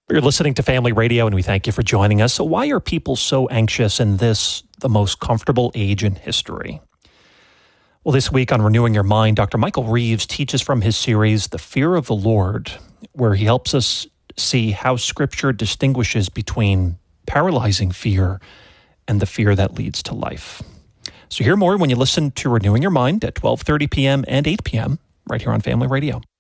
You're listening to Family Radio, and we thank you for joining us. So why are people so anxious in this, the most comfortable age in history? Well, this week on Renewing Your Mind, Dr. Michael Reeves teaches from his series, The Fear of the Lord, where he helps us see how Scripture distinguishes between paralyzing fear and the fear that leads to life. So hear more when you listen to Renewing Your Mind at 12:30 p.m. and 8 p.m. right here on Family Radio.